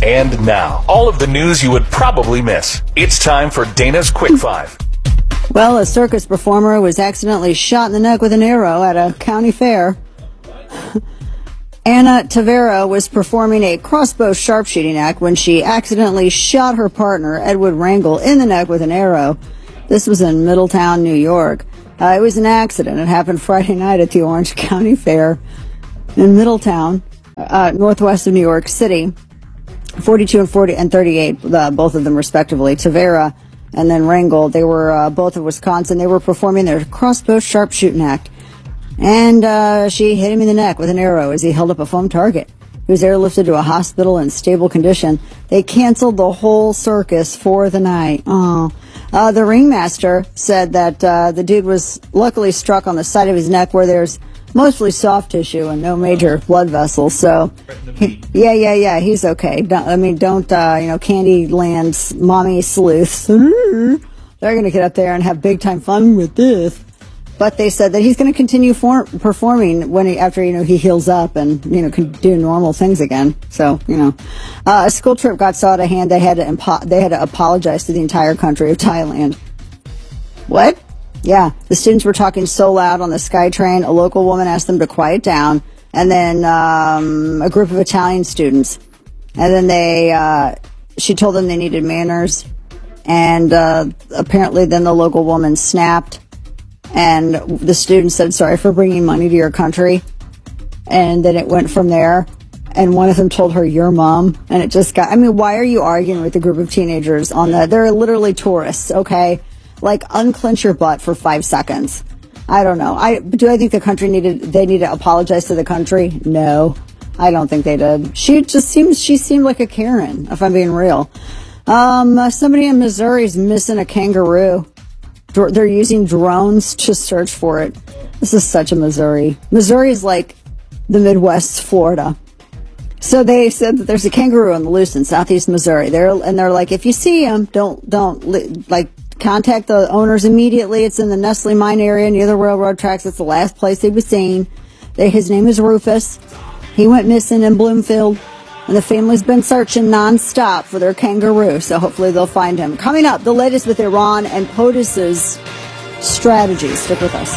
And now, all of the news you would probably miss. It's time for Dana's Quick Five. Well, a circus performer was accidentally shot in the neck with an arrow at a county fair. Anna Tavera was performing a crossbow sharpshooting act when she accidentally shot her partner, Edward Rangel, in the neck with an arrow. This was in Middletown, New York. It was an accident. It happened Friday night at the Orange County Fair in Middletown, northwest of New York City. 42 and 38, both of them respectively. Tavera and then Rangel, they were both of Wisconsin. They were performing their crossbow sharpshooting act. And she hit him in the neck with an arrow as he held up a foam target. He was airlifted to a hospital in stable condition. They canceled the whole circus for the night. The ringmaster said that the dude was luckily struck on the side of his neck where there's mostly soft tissue and no major blood vessels. So, yeah, he's okay. Candyland's mommy sleuths, they're going to get up there and have big time fun with this. But they said that he's going to continue performing after he heals up and can do normal things again. So a school trip got so out of hand they had to apologize to the entire country of Thailand. What? Yeah, the students were talking so loud on the SkyTrain. A local woman asked them to quiet down, and then a group of Italian students, and then she told them they needed manners, and apparently then the local woman snapped. And the student said, sorry for bringing money to your country. And then it went from there. And one of them told her, your mom. And it just why are you arguing with a group of teenagers on that? They're literally tourists, okay? Like, unclench your butt for 5 seconds. I don't know. Do I think the country need to apologize to the country? No, I don't think they did. She seemed like a Karen, if I'm being real. Somebody in Missouri is missing a kangaroo. They're using drones to search for it. This is such a Missouri. Missouri is like the Midwest Florida. So they said that there's a kangaroo on the loose in southeast Missouri. They're like, if you see him, don't contact the owners immediately. It's in the Nestle mine area near the railroad tracks. It's the last place he was seen. His name is Rufus. He went missing in Bloomfield. And the family's been searching nonstop for their kangaroo, so hopefully they'll find him. Coming up, the latest with Iran and POTUS's strategies. Stick with us.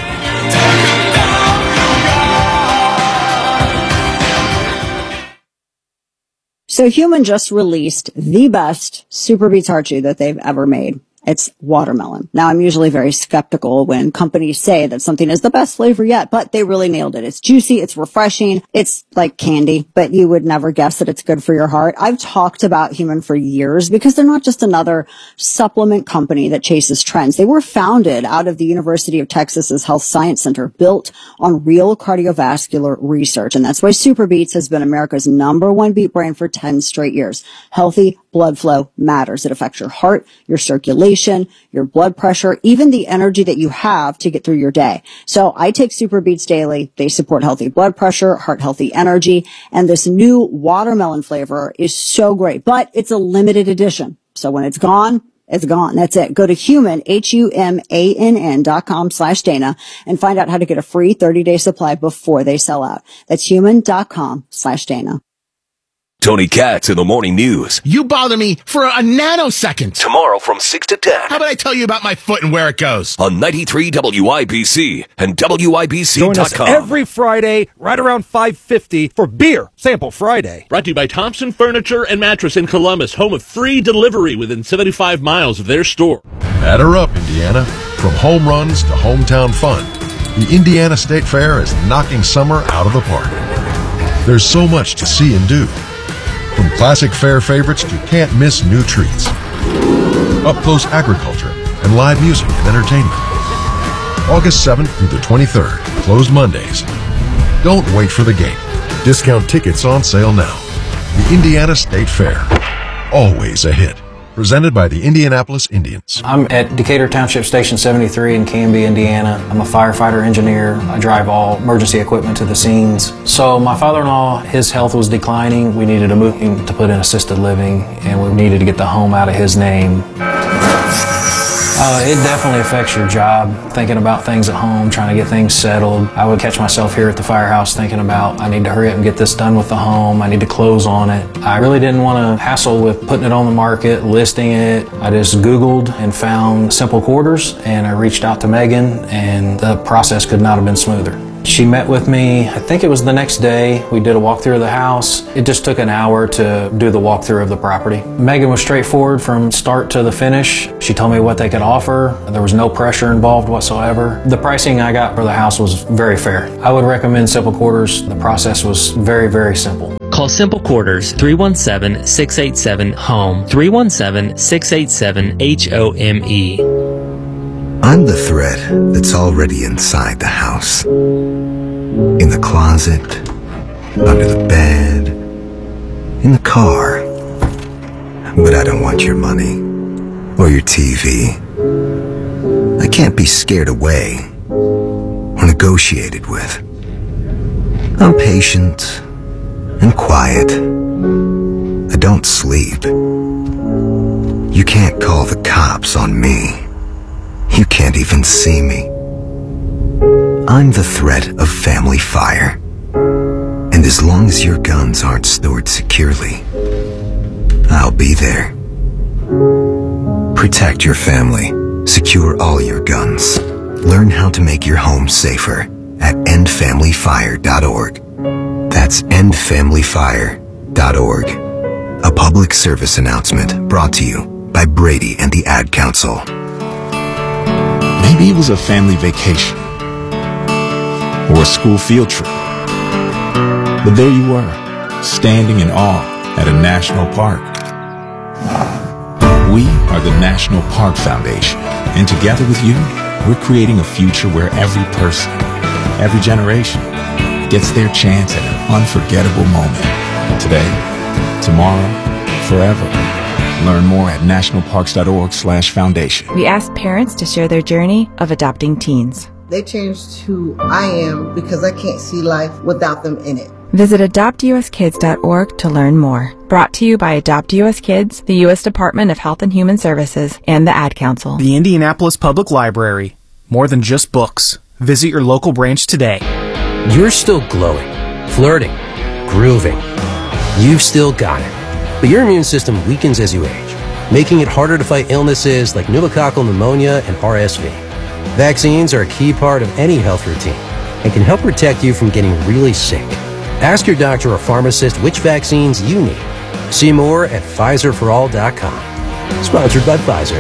So Human just released the best Super Beets Heart Chew that they've ever made. It's watermelon. Now, I'm usually very skeptical when companies say that something is the best flavor yet, but they really nailed it. It's juicy. It's refreshing. It's like candy, but you would never guess that it's good for your heart. I've talked about Human for years because they're not just another supplement company that chases trends. They were founded out of the University of Texas's Health Science Center, built on real cardiovascular research. And that's why Super Beets has been America's #1 beet brand for 10 straight years. Healthy blood flow matters. It affects your heart, your circulation, your blood pressure, even the energy that you have to get through your day. So I take Super Beets daily. They support healthy blood pressure, heart healthy energy, and this new watermelon flavor is so great, but it's a limited edition. So when it's gone, it's gone. That's it. Go to humann.com/Dana and find out how to get a free 30-day supply before they sell out. That's human.com/Dana. Tony Katz in the morning news. You bother me for a nanosecond. Tomorrow from 6 to 10. How about I tell you about my foot and where it goes? On 93 WIBC and WIBC.com. Join us every Friday right around 5:50 for Beer Sample Friday. Brought to you by Thompson Furniture and Mattress in Columbus, home of free delivery within 75 miles of their store. Batter up, Indiana. From home runs to hometown fun, the Indiana State Fair is knocking summer out of the park. There's so much to see and do. From classic fair favorites to can't-miss new treats. Up-close agriculture and live music and entertainment. August 7th through the 23rd, closed Mondays. Don't wait for the gate. Discount tickets on sale now. The Indiana State Fair. Always a hit. Presented by the Indianapolis Indians. I'm at Decatur Township Station 73 in Canby, Indiana. I'm a firefighter engineer. I drive all emergency equipment to the scenes. So my father-in-law, his health was declining. We needed to move him to put in assisted living, and we needed to get the home out of his name. It definitely affects your job, thinking about things at home, trying to get things settled. I would catch myself here at the firehouse thinking about, I need to hurry up and get this done with the home. I need to close on it. I really didn't want to hassle with putting it on the market, listing it. I just Googled and found Simple Quarters, and I reached out to Megan, and the process could not have been smoother. She met with me, I think it was the next day. We did a walkthrough of the house. It just took an hour to do the walkthrough of the property. Megan was straightforward from start to the finish. She told me what they could offer. There was no pressure involved whatsoever. The pricing I got for the house was very fair. I would recommend Simple Quarters. The process was very, very simple. Call Simple Quarters 317-687-HOME, 317-687-HOME. I'm the thread that's already inside the house. In the closet, under the bed, in the car. But I don't want your money or your TV. I can't be scared away or negotiated with. I'm patient and quiet. I don't sleep. You can't call the cops on me. You can't even see me. I'm the threat of family fire. And as long as your guns aren't stored securely, I'll be there. Protect your family. Secure all your guns. Learn how to make your home safer at endfamilyfire.org. That's endfamilyfire.org. A public service announcement brought to you by Brady and the Ad Council. Maybe it was a family vacation or a school field trip. But there you were, standing in awe at a national park. We are the National Park Foundation, and together with you, we're creating a future where every person, every generation, gets their chance at an unforgettable moment. Today, tomorrow, forever. Learn more at nationalparks.org/foundation. We asked parents to share their journey of adopting teens. They changed who I am because I can't see life without them in it. Visit adoptuskids.org to learn more. Brought to you by Adopt US Kids, the U.S. Department of Health and Human Services, and the Ad Council. The Indianapolis Public Library. More than just books. Visit your local branch today. You're still glowing, flirting, grooving. You've still got it. But your immune system weakens as you age, making it harder to fight illnesses like pneumococcal pneumonia and RSV. Vaccines are a key part of any health routine and can help protect you from getting really sick. Ask your doctor or pharmacist which vaccines you need. See more at PfizerForAll.com. Sponsored by Pfizer.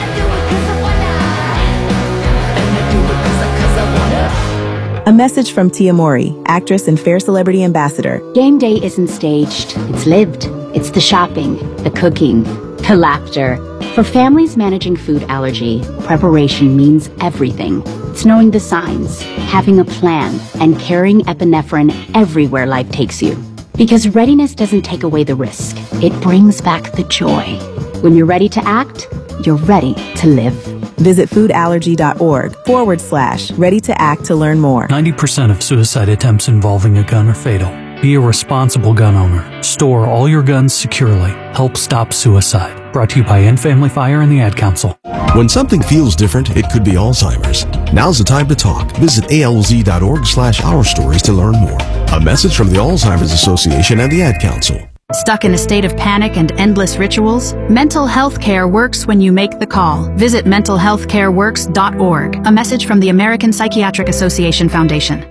A message from Tia Mowry, actress and Fair Celebrity Ambassador. Game day isn't staged, it's lived. It's the shopping, the cooking, the laughter. For families managing food allergy, preparation means everything. It's knowing the signs, having a plan, and carrying epinephrine everywhere life takes you. Because readiness doesn't take away the risk, it brings back the joy. When you're ready to act, you're ready to live. Visit foodallergy.org/ready to act to learn more. 90% of suicide attempts involving a gun are fatal. Be a responsible gun owner. Store all your guns securely. Help stop suicide. Brought to you by End Family Fire and the Ad Council. When something feels different, it could be Alzheimer's. Now's the time to talk. Visit alz.org/ourstories to learn more. A message from the Alzheimer's Association and the Ad Council. Stuck in a state of panic and endless rituals? Mental health care works when you make the call. Visit mentalhealthcareworks.org. A message from the American Psychiatric Association Foundation.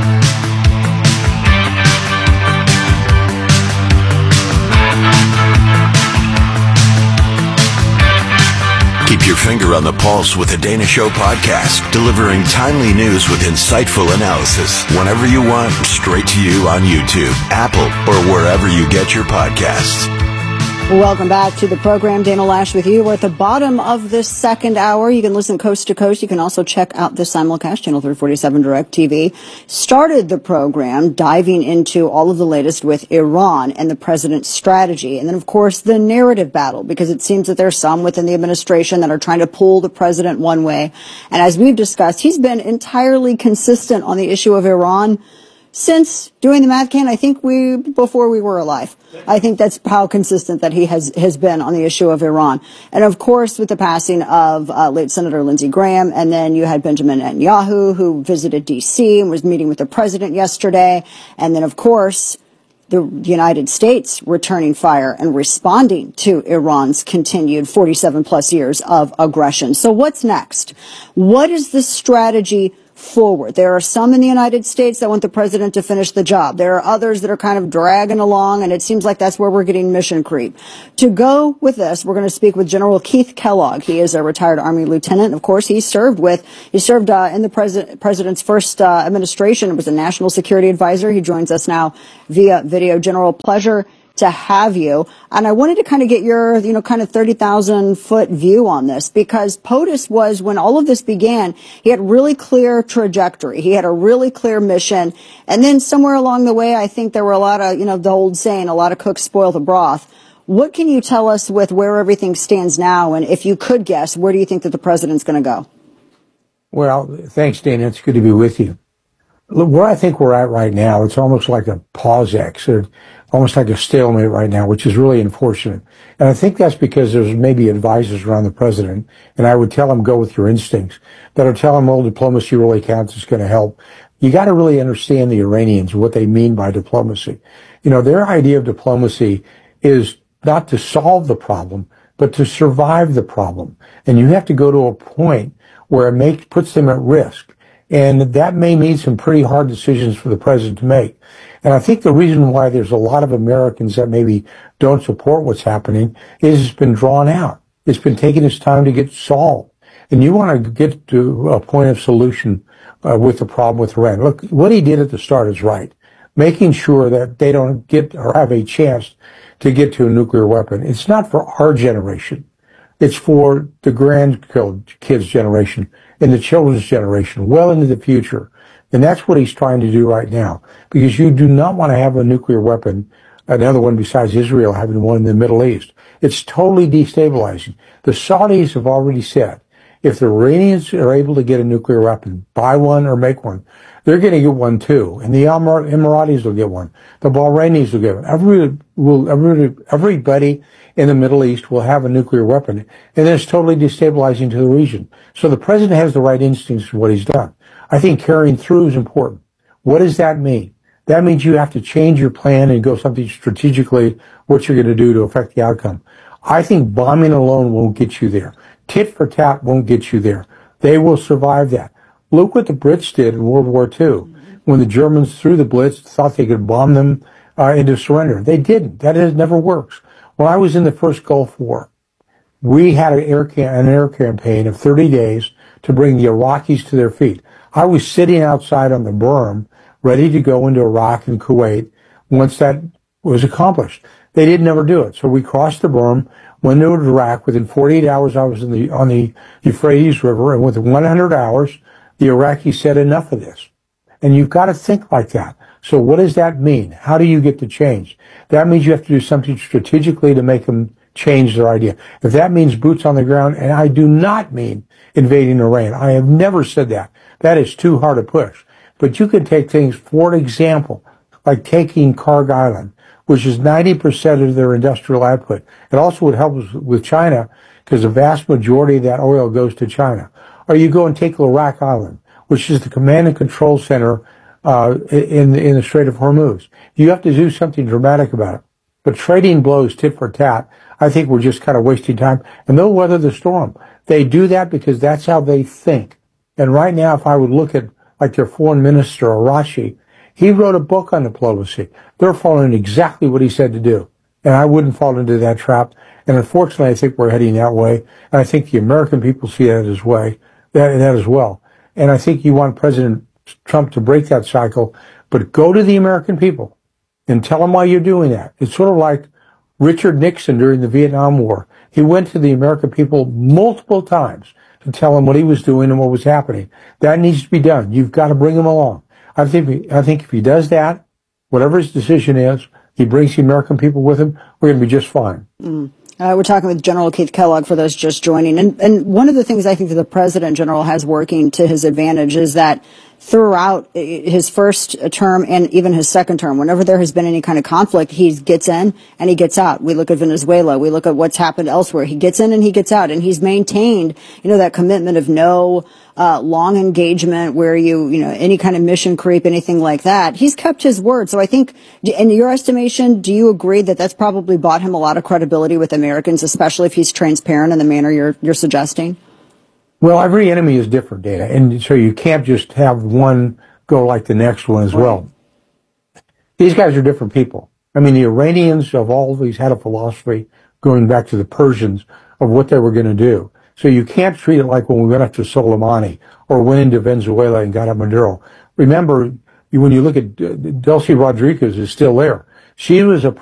Keep your finger on the pulse with the Dana Show podcast, delivering timely news with insightful analysis whenever you want, straight to you on YouTube, Apple, or wherever you get your podcasts. Welcome back to the program. Dana Loesch with you. We're at the bottom of this second hour. You can listen coast to coast. You can also check out the simulcast, Channel 347 Direct TV. Started the program diving into all of the latest with Iran and the president's strategy. And then, of course, the narrative battle, because it seems that there's some within the administration that are trying to pull the president one way. And as we've discussed, he's been entirely consistent on the issue of Iran. since doing the math, Ken, I think before we were alive. I think that's how consistent that he has been on the issue of Iran. And of course, with the passing of late Senator Lindsey Graham, and then you had Benjamin Netanyahu, who visited D.C. and was meeting with the president yesterday. And then, of course, the United States returning fire and responding to Iran's continued 47 plus years of aggression. So what's next? What is the strategy forward? There are some in the United States that want the president to finish the job. There are others that are kind of dragging along, and it seems like that's where we're getting mission creep. To go with this, we're going to speak with General Keith Kellogg. He is a retired Army lieutenant. Of course, he served in the president's first administration. It was a national security advisor. He joins us now via video. General, pleasure to have you. And I wanted to kind of get your, kind of 30,000 foot view on this, because POTUS was, when all of this began, he had really clear trajectory. He had a really clear mission. And then somewhere along the way, I think there were a lot of, the old saying, a lot of cooks spoil the broth. What can you tell us with where everything stands now? And if you could guess, where do you think that the president's going to go? Well, thanks, Dana. It's good to be with you. Look, where I think we're at right now, it's almost like a pause exit, almost like a stalemate right now, which is really unfortunate. And I think that's because there's maybe advisors around the president, and I would tell him, go with your instincts, that are telling him, well, diplomacy really counts, it's going to help. You got to really understand the Iranians, what they mean by diplomacy. Their idea of diplomacy is not to solve the problem, but to survive the problem. And you have to go to a point where it puts them at risk. And that may mean some pretty hard decisions for the president to make. And I think the reason why there's a lot of Americans that maybe don't support what's happening is it's been drawn out. It's been taking its time to get solved. And you want to get to a point of solution with the problem with Iran. Look, what he did at the start is right. Making sure that they don't get or have a chance to get to a nuclear weapon. It's not for our generation. It's for the grandkids' generation and the children's generation, well into the future. And that's what he's trying to do right now, because you do not want to have a nuclear weapon, another one besides Israel having one in the Middle East. It's totally destabilizing. The Saudis have already said, if the Iranians are able to get a nuclear weapon, buy one or make one, they're going to get one too. And the Emiratis will get one. The Bahrainis will get one. Everybody in the Middle East will have a nuclear weapon. And it's totally destabilizing to the region. So the president has the right instincts for what he's done. I think carrying through is important. What does that mean? That means you have to change your plan and go something strategically what you're going to do to affect the outcome. I think bombing alone won't get you there. Tit for tat won't get you there. They will survive that. Look what the Brits did in World War II when the Germans, through the Blitz, thought they could bomb them into surrender. They didn't. That never works. When I was in the first Gulf War, we had an air campaign of 30 days to bring the Iraqis to their feet. I was sitting outside on the berm, ready to go into Iraq and Kuwait once that was accomplished. They didn't ever do it. So we crossed the berm, went into Iraq. Within 48 hours, I was on the Euphrates River, and within 100 hours, the Iraqis said enough of this. And you've got to think like that. So what does that mean? How do you get the change? That means you have to do something strategically to make them change their idea. If that means boots on the ground, and I do not mean invading Iran. I have never said that. That is too hard to push. But you can take things, for example, like taking Kharg Island, which is 90% of their industrial output. It also would help us with China, because the vast majority of that oil goes to China. Or you go and take Larak Island, which is the command and control center in the Strait of Hormuz. You have to do something dramatic about it. But trading blows tit for tat, I think we're just kind of wasting time. And they'll weather the storm. They do that because that's how they think. And right now, if I would look at like their foreign minister, Arashi, he wrote a book on diplomacy. They're following exactly what he said to do. And I wouldn't fall into that trap. And unfortunately, I think we're heading that way. And I think the American people see that as well. And I think you want President Trump to break that cycle, but go to the American people and tell them why you're doing that. It's sort of like Richard Nixon during the Vietnam War. He went to the American people multiple times to tell them what he was doing and what was happening. That needs to be done. You've got to bring them along. I think if he does that, whatever his decision is, he brings the American people with him, we're going to be just fine. We're talking with General Keith Kellogg for those just joining. And one of the things I think that the President General has working to his advantage is that throughout his first term and even his second term. Whenever there has been any kind of conflict, he gets in and he gets out. We look at Venezuela. We look at what's happened elsewhere. He gets in and he gets out, and he's maintained, that commitment of no long engagement where any kind of mission creep, anything like that. He's kept his word. So I think, in your estimation, do you agree that that's probably bought him a lot of credibility with Americans, especially if he's transparent in the manner you're suggesting? Well, every enemy is different, Dana, and so you can't just have one go like the next one as well. These guys are different people. I mean, the Iranians have always had a philosophy going back to the Persians of what they were going to do. So you can't treat it like when we went after Soleimani or went into Venezuela and got at Maduro. Remember, when you look at Delcy Rodriguez is still there. She was a